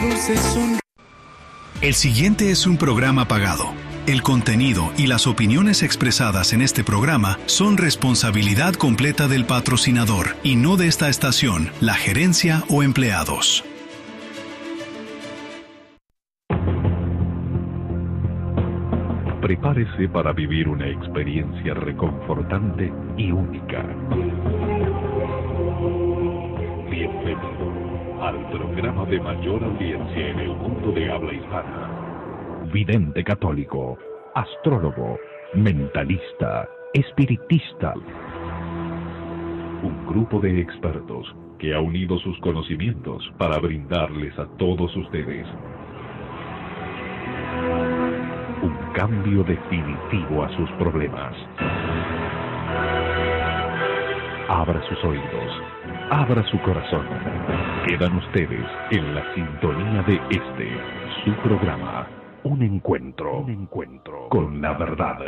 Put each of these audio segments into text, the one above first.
luces son... El siguiente es un programa pagado. El contenido y las opiniones expresadas en este programa son responsabilidad completa del patrocinador y no de esta estación, la gerencia o empleados. Prepárese para vivir una experiencia reconfortante y única. Bienvenido al programa de mayor audiencia en el mundo de habla hispana. Vidente católico, astrólogo, mentalista, espiritista. Un grupo de expertos que ha unido sus conocimientos para brindarles a todos ustedes un cambio definitivo a sus problemas. Abra sus oídos, abra su corazón. Quedan ustedes en la sintonía de su programa, un encuentro con la verdad.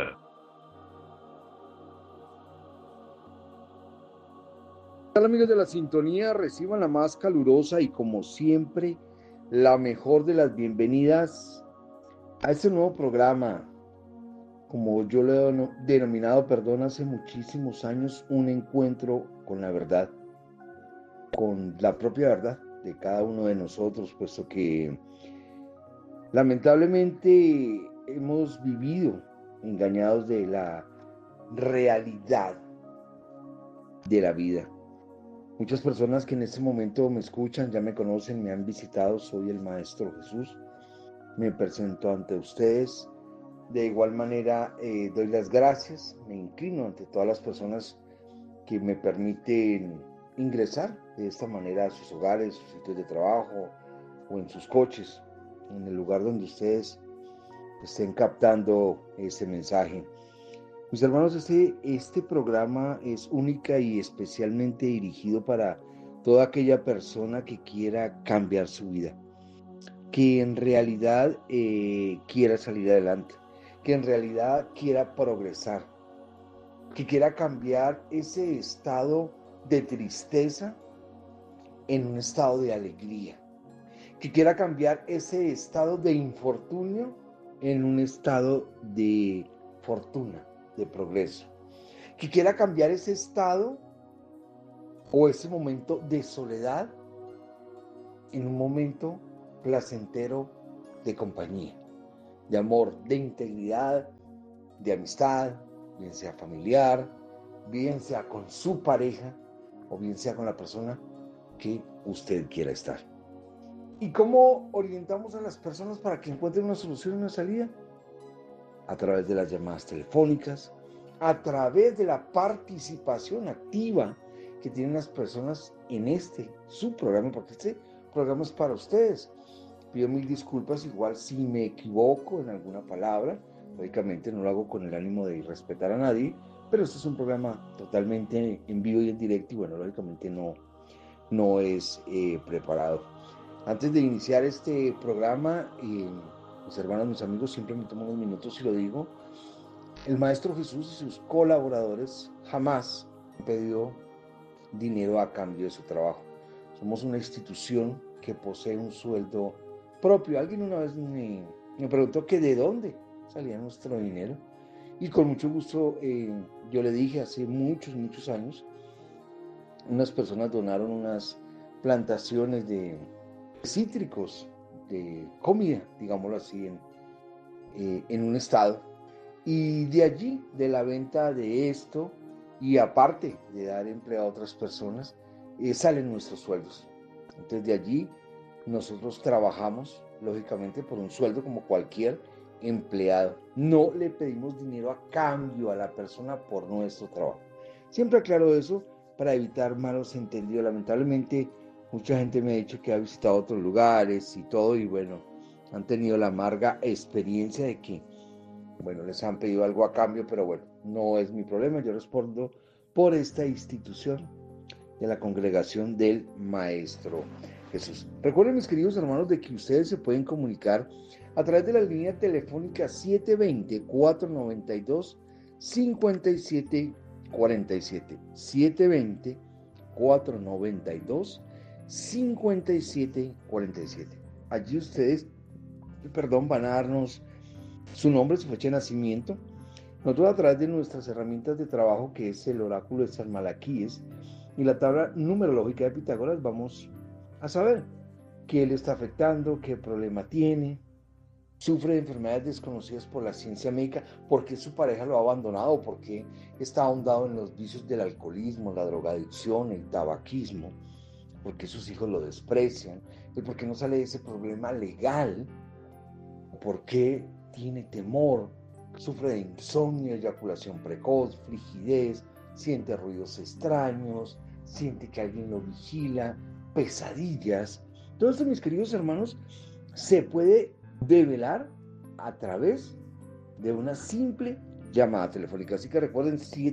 Hola amigos de la sintonía, reciban la más calurosa y como siempre, la mejor de las bienvenidas a este nuevo programa, como yo lo he denominado, hace muchísimos años, un encuentro con la verdad, con la propia verdad de cada uno de nosotros, puesto que lamentablemente hemos vivido engañados de la realidad de la vida. Muchas personas que en este momento me escuchan, ya me conocen, me han visitado, soy el Maestro Jesús. Me presento ante ustedes. De igual manera, doy las gracias, me inclino ante todas las personas que me permiten ingresar de esta manera a sus hogares, sus sitios de trabajo o en sus coches, en el lugar donde ustedes estén captando este mensaje. Mis hermanos, este programa es única y especialmente dirigido para toda aquella persona que quiera cambiar su vida, que en realidad quiera salir adelante, que en realidad quiera progresar, que quiera cambiar ese estado de tristeza en un estado de alegría, que quiera cambiar ese estado de infortunio en un estado de fortuna, de progreso, que quiera cambiar ese estado o ese momento de soledad en un momento placentero de compañía, de amor, de integridad, de amistad, bien sea familiar, bien sea con su pareja o bien sea con la persona que usted quiera estar. ¿Y cómo orientamos a las personas para que encuentren una solución y una salida? A través de las llamadas telefónicas, a través de la participación activa que tienen las personas en su programa, porque este programa es para ustedes. Pido mil disculpas igual si me equivoco en alguna palabra. Lógicamente no lo hago con el ánimo de irrespetar a nadie, pero este es un programa totalmente en vivo y en directo y bueno, lógicamente no es preparado. Antes de iniciar este programa, mis hermanos, mis amigos, siempre me tomo unos minutos y lo digo, el Maestro Jesús y sus colaboradores jamás han pedido dinero a cambio de su trabajo. Somos una institución que posee un sueldo propio. Alguien una vez me preguntó que de dónde salía nuestro dinero y con mucho gusto yo le dije hace muchos años, unas personas donaron unas plantaciones de cítricos, de comida, digámoslo así, en un estado, y de allí, de la venta de esto y aparte de dar empleo a otras personas, salen nuestros sueldos. Entonces de allí nosotros trabajamos lógicamente por un sueldo como cualquier empleado. No le pedimos dinero a cambio a la persona por nuestro trabajo. Siempre aclaro eso para evitar malos entendidos. Lamentablemente mucha gente me ha dicho que ha visitado otros lugares y todo y bueno, han tenido la amarga experiencia de que les han pedido algo a cambio, pero bueno, no es mi problema. Yo respondo por esta institución de la Congregación del Maestro Jesús. Recuerden, mis queridos hermanos, de que ustedes se pueden comunicar a través de la línea telefónica 720-492-5747. 720-492-5747. Allí ustedes, van a darnos su nombre, su fecha de nacimiento. Nosotros a través de nuestras herramientas de trabajo, que es el oráculo de San Malaquíes y la tabla numerológica de Pitágoras, vamos a saber qué le está afectando, qué problema tiene, sufre de enfermedades desconocidas por la ciencia médica, por qué su pareja lo ha abandonado, por qué está ahondado en los vicios del alcoholismo, la drogadicción, el tabaquismo, por qué sus hijos lo desprecian, y por qué no sale de ese problema legal, por qué tiene temor, sufre de insomnio, eyaculación precoz, frigidez, siente ruidos extraños, siente que alguien lo vigila, pesadillas. Todo esto, mis queridos hermanos, se puede develar a través de una simple llamada telefónica. Así que recuerden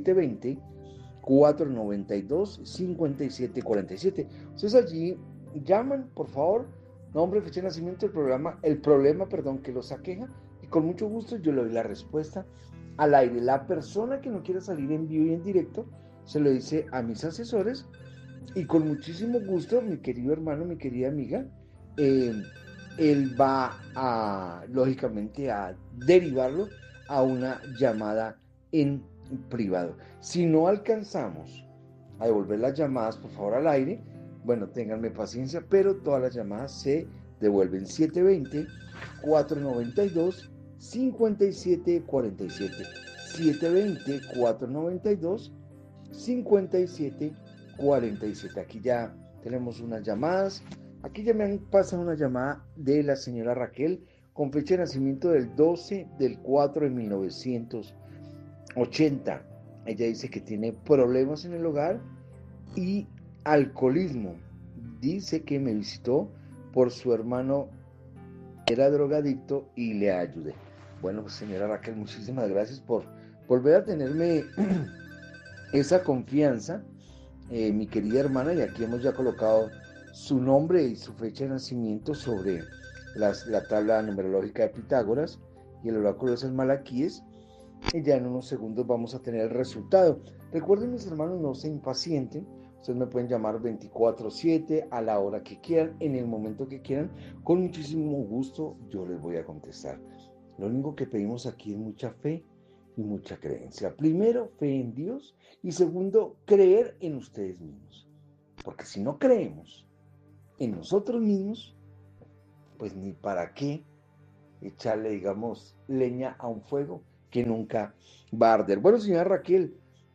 720-492-5747. Ustedes allí llaman, por favor, nombre, fecha de nacimiento, el problema que los aqueja, y con mucho gusto yo le doy la respuesta al aire. La persona que no quiera salir en vivo y en directo se lo dice a mis asesores, y con muchísimo gusto, mi querido hermano, mi querida amiga, él va lógicamente a derivarlo a una llamada en privado. Si no alcanzamos a devolver las llamadas, por favor, al aire, bueno, ténganme paciencia, pero todas las llamadas se devuelven. 720-492-5747. 720-492-5747. Aquí ya tenemos unas llamadas. Aquí ya me pasa una llamada de la señora Raquel con fecha de nacimiento del 12/4/1980. Ella dice que tiene problemas en el hogar y alcoholismo. Dice que me visitó por su hermano, era drogadicto, y le ayudé. Bueno, pues señora Raquel, muchísimas gracias por volver a tenerme esa confianza, mi querida hermana, y aquí hemos ya colocado su nombre y su fecha de nacimiento sobre la tabla numerológica de Pitágoras y el oráculo de San Malaquíes, y ya en unos segundos vamos a tener el resultado. Recuerden, mis hermanos, no se impacienten. Ustedes me pueden llamar 24/7 a la hora que quieran, en el momento que quieran. Con muchísimo gusto yo les voy a contestar. Lo único que pedimos aquí es mucha fe y mucha creencia. Primero, fe en Dios, y segundo, creer en ustedes mismos. Porque si no creemos en nosotros mismos, pues ni para qué echarle, digamos, leña a un fuego que nunca va a arder. Bueno, señora Raquel,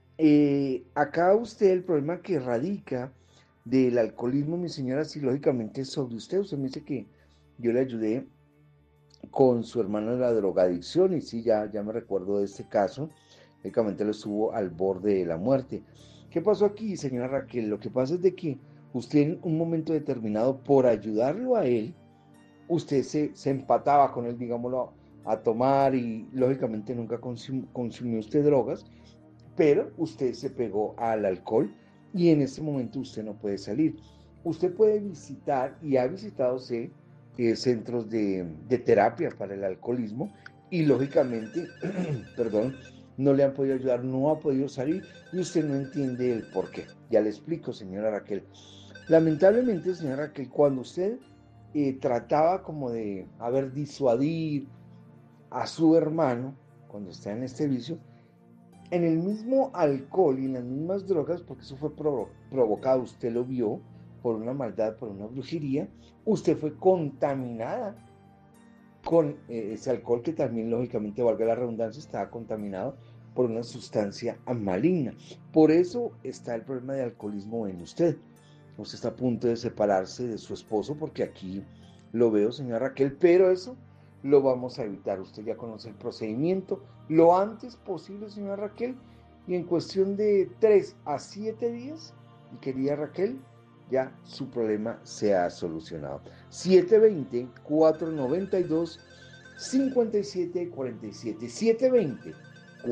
acá usted, el problema que radica del alcoholismo, mi señora, sí, lógicamente es sobre usted. Usted me dice que yo le ayudé con su hermano en la drogadicción, y sí, ya me recuerdo de este caso. Lógicamente lo estuvo al borde de la muerte. ¿Qué pasó aquí, señora Raquel? Lo que pasa es de que usted en un momento determinado, por ayudarlo a él, usted se empataba con él, digámoslo, a tomar, y lógicamente nunca consumió usted drogas, pero usted se pegó al alcohol, y en este momento usted no puede salir. Usted puede visitar, y ha visitado centros de terapia para el alcoholismo, y lógicamente, no le han podido ayudar, no ha podido salir, y usted no entiende el por qué. Ya le explico, señora Raquel. Lamentablemente, señora Raquel, cuando usted trataba como de disuadir a su hermano, cuando está en este vicio, en el mismo alcohol y en las mismas drogas, porque eso fue provocado, usted lo vio, por una maldad, por una brujería, usted fue contaminada con ese alcohol, que también, lógicamente, valga la redundancia, estaba contaminado por una sustancia maligna. Por eso está el problema de alcoholismo en usted. Usted está a punto de separarse de su esposo, porque aquí lo veo, señora Raquel, pero eso lo vamos a evitar. Usted ya conoce el procedimiento lo antes posible, señora Raquel, y en cuestión de 3 a 7 días, mi querida Raquel, ya su problema se ha solucionado. 720-492-5747.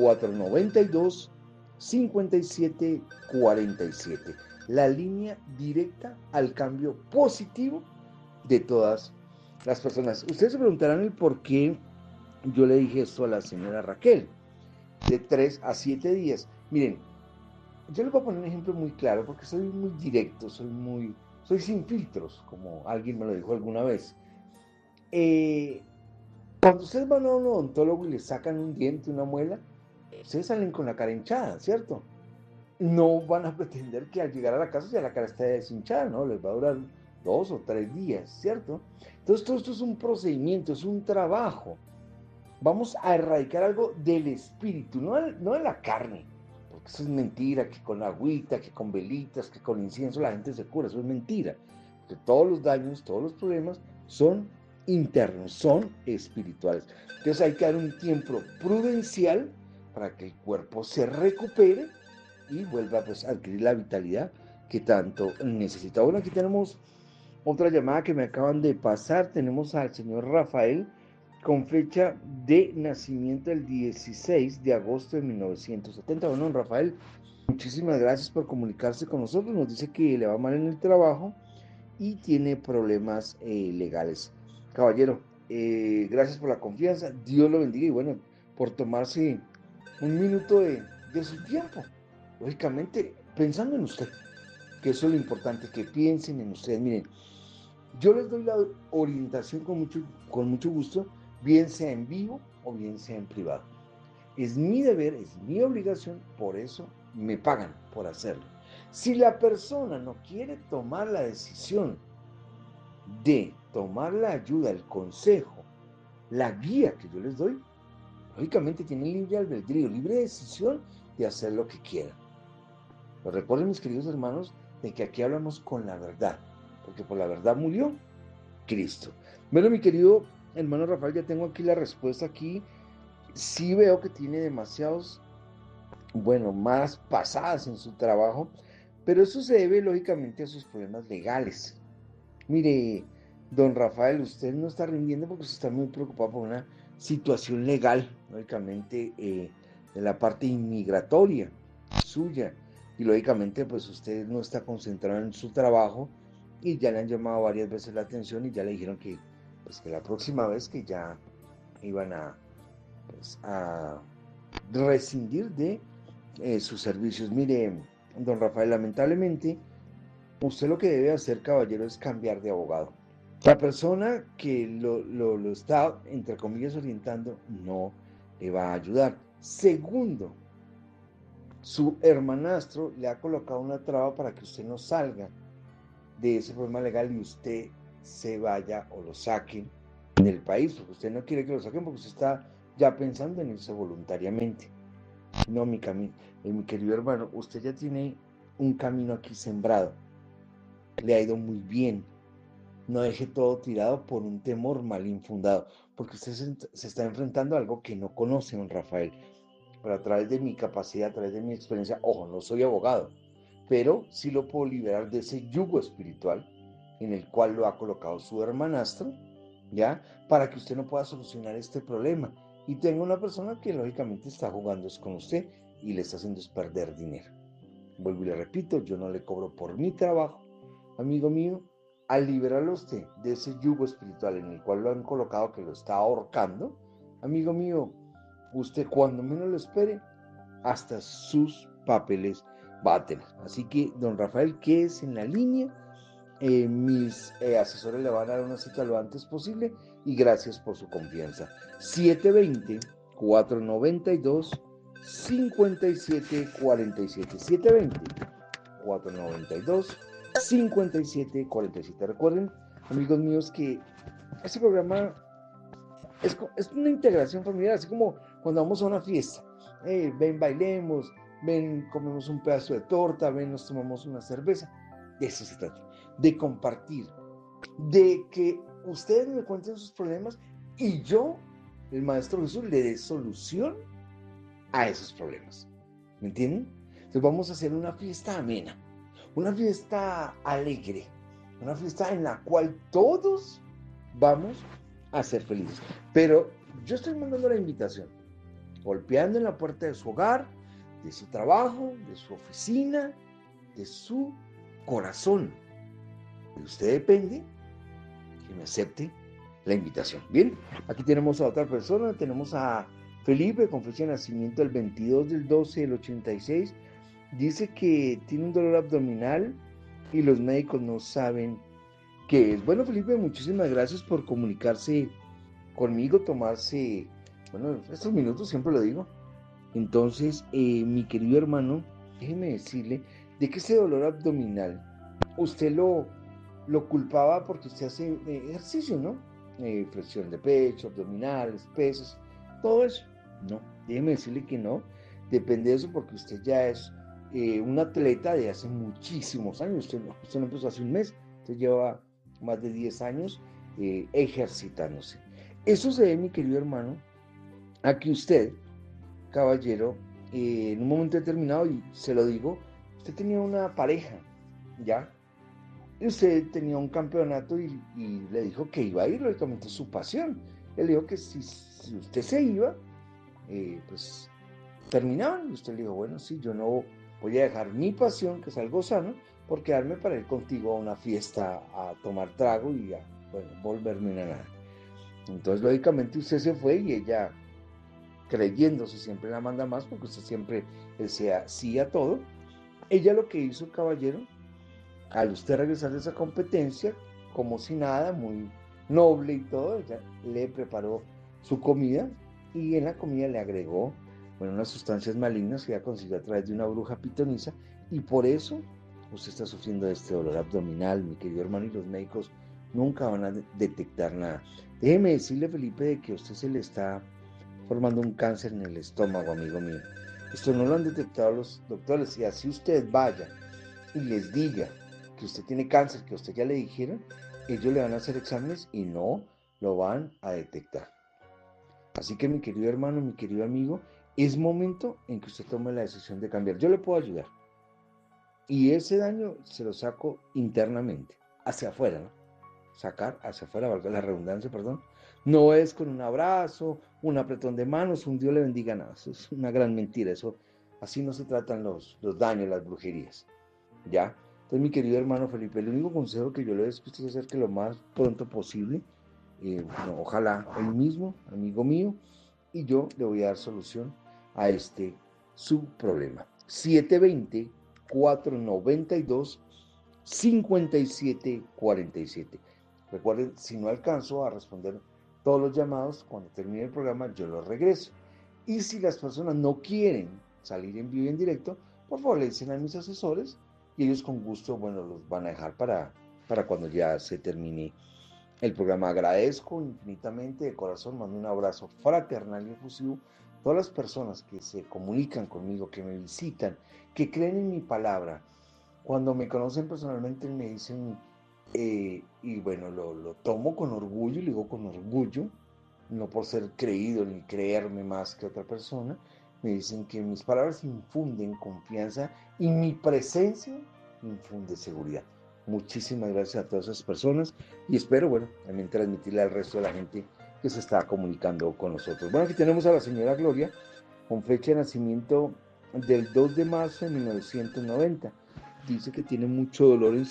720-492-5747. La línea directa al cambio positivo de todas las personas. Ustedes se preguntarán el por qué yo le dije esto a la señora Raquel, de 3 a 7 días. Miren, yo les voy a poner un ejemplo muy claro, porque soy muy directo, soy sin filtros, como alguien me lo dijo alguna vez. Cuando ustedes van a un odontólogo y le sacan un diente, una muela, ustedes salen con la cara hinchada, ¿cierto? No van a pretender que al llegar a la casa ya la cara esté deshinchada, ¿no? Les va a durar 2 o 3 días, ¿cierto? Entonces todo esto es un procedimiento, es un trabajo. Vamos a erradicar algo del espíritu, no de la carne, porque eso es mentira, que con agüita, que con velitas, que con incienso la gente se cura, eso es mentira, porque todos los daños, todos los problemas son internos, son espirituales. Entonces hay que dar un tiempo prudencial para que el cuerpo se recupere y vuelva pues, a adquirir la vitalidad que tanto necesita. Bueno, aquí tenemos otra llamada que me acaban de pasar. Tenemos al señor Rafael con fecha de nacimiento el 16 de agosto de 1970. Bueno, don Rafael, muchísimas gracias por comunicarse con nosotros. Nos dice que le va mal en el trabajo y tiene problemas legales. Caballero, gracias por la confianza. Dios lo bendiga y bueno, por tomarse un minuto de su tiempo. Lógicamente, pensando en usted, que eso es lo importante, que piensen en ustedes. Miren, yo les doy la orientación con mucho gusto, bien sea en vivo o bien sea en privado. Es mi deber, es mi obligación, por eso me pagan por hacerlo. Si la persona no quiere tomar la decisión de tomar la ayuda, el consejo, la guía que yo les doy, lógicamente tienen libre albedrío, libre decisión de hacer lo que quieran. Pero recuerden, mis queridos hermanos, de que aquí hablamos con la verdad, porque por la verdad murió Cristo. Bueno, mi querido hermano Rafael, ya tengo aquí la respuesta aquí. Sí veo que tiene demasiados, más pasadas en su trabajo, pero eso se debe lógicamente a sus problemas legales. Mire, don Rafael, usted no está rindiendo porque usted está muy preocupado por una situación legal, lógicamente, de la parte inmigratoria suya. Y lógicamente, pues usted no está concentrado en su trabajo y ya le han llamado varias veces la atención y ya le dijeron que, pues, que la próxima vez que ya iban a rescindir de sus servicios. Mire, don Rafael, lamentablemente, usted lo que debe hacer, caballero, es cambiar de abogado. La persona que lo está, entre comillas, orientando, no le va a ayudar. Segundo, su hermanastro le ha colocado una traba para que usted no salga de ese problema legal y usted se vaya o lo saquen del país, porque usted no quiere que lo saquen porque usted está ya pensando en irse voluntariamente. No, mi querido hermano, usted ya tiene un camino aquí sembrado, le ha ido muy bien. No deje todo tirado por un temor mal infundado, porque usted se está enfrentando a algo que no conoce, don Rafael. Pero a través de mi capacidad, a través de mi experiencia, ojo, no soy abogado, pero sí lo puedo liberar de ese yugo espiritual en el cual lo ha colocado su hermanastro, ¿ya? Para que usted no pueda solucionar este problema. Y tenga una persona que lógicamente está jugando con usted y le está haciendo perder dinero. Vuelvo y le repito, yo no le cobro por mi trabajo, amigo mío. Al liberarlo usted de ese yugo espiritual en el cual lo han colocado, que lo está ahorcando, amigo mío, usted cuando menos lo espere, hasta sus papeles va a tener. Así que, don Rafael, quédese en la línea. Mis asesores le van a dar una cita lo antes posible y gracias por su confianza. 720-492-5747. 720-492-5747. Recuerden, amigos míos, que este programa es una integración familiar, así como cuando vamos a una fiesta. Ven, bailemos, ven, comemos un pedazo de torta, ven, nos tomamos una cerveza. De eso se trata, de compartir, de que ustedes me cuenten sus problemas y yo, el Maestro Jesús, le dé solución a esos problemas. ¿Me entienden? Entonces vamos a hacer una fiesta amena, una fiesta alegre, una fiesta en la cual todos vamos a ser felices. Pero yo estoy mandando la invitación, golpeando en la puerta de su hogar, de su trabajo, de su oficina, de su corazón. De usted depende que me acepte la invitación. Bien, aquí tenemos a otra persona, tenemos a Felipe con fecha de nacimiento el 22/12/86. Dice que tiene un dolor abdominal y los médicos no saben ¿Qué es? Bueno, Felipe, muchísimas gracias por comunicarse conmigo, tomarse, bueno, estos minutos, siempre lo digo. Entonces, mi querido hermano, déjeme decirle de que ese dolor abdominal, usted lo culpaba porque usted hace ejercicio, ¿no? Flexión de pecho, abdominales, pesas, todo eso. No, déjeme decirle que no, depende de eso porque usted ya es un atleta de hace muchísimos años. Usted no empezó hace un mes, usted lleva más de 10 años ejercitándose. Eso se debe, mi querido hermano, a que usted, caballero, en un momento determinado, y se lo digo, usted tenía una pareja, ¿ya? Y usted tenía un campeonato y le dijo que iba a ir, lógicamente es su pasión. Él le dijo que si usted se iba, pues terminaban. Y usted le dijo, bueno, sí, yo no voy a dejar mi pasión, que es algo sano, por quedarme para ir contigo a una fiesta a tomar trago y a, bueno, volverme una nada. Entonces, lógicamente, usted se fue y ella, creyéndose siempre la manda más, porque usted siempre decía sí a todo. Ella lo que hizo, caballero, al usted regresar de esa competencia, como si nada, muy noble y todo, ella le preparó su comida y en la comida le agregó, bueno, unas sustancias malignas que ella consiguió a través de una bruja pitonisa y por eso usted está sufriendo de este dolor abdominal, mi querido hermano, y los médicos nunca van a detectar nada. Déjeme decirle, Felipe, de que a usted se le está formando un cáncer en el estómago, amigo mío. Esto no lo han detectado los doctores y así usted vaya y les diga que usted tiene cáncer, que a usted ya le dijeron, ellos le van a hacer exámenes y no lo van a detectar. Así que mi querido hermano, mi querido amigo, es momento en que usted tome la decisión de cambiar. Yo le puedo ayudar. Y ese daño se lo saco internamente, hacia afuera, ¿no? Sacar hacia afuera, valga la redundancia, perdón. No es con un abrazo, un apretón de manos, un Dios le bendiga, nada. Eso es una gran mentira. Eso, así no se tratan los daños, las brujerías. ¿Ya? Entonces, mi querido hermano Felipe, el único consejo que yo le doy es que usted se acerque lo más pronto posible. Bueno, ojalá él mismo, amigo mío, y yo le voy a dar solución a este su problema. 720-492-5747. Recuerden, si no alcanzo a responder todos los llamados, cuando termine el programa yo los regreso. Y si las personas no quieren salir en vivo y en directo, por favor le dicen a mis asesores y ellos con gusto, bueno, los van a dejar para cuando ya se termine el programa. Agradezco infinitamente de corazón, mando un abrazo fraternal y efusivo a todas las personas que se comunican conmigo, que me visitan, que creen en mi palabra. Cuando me conocen personalmente me dicen, y bueno, lo tomo con orgullo, y lo digo con orgullo, no por ser creído ni creerme más que otra persona, me dicen que mis palabras infunden confianza y mi presencia infunde seguridad. Muchísimas gracias a todas esas personas y espero, bueno, también transmitirle al resto de la gente que se está comunicando con nosotros. Bueno, aquí tenemos a la señora Gloria con fecha de nacimiento del 2 de marzo de 1990. Dice que tiene mucho dolor en